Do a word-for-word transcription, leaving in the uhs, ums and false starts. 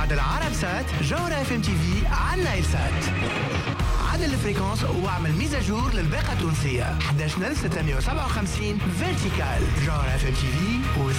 عدل عرب سات جوهرة اف ام تي في على نايل سات. عدل الفريكونس واعمل ميزاجور للباقة التونسية. احد عشر ستمية وسبعة وخمسين فيرتيكال جوهرة اف ام تي في.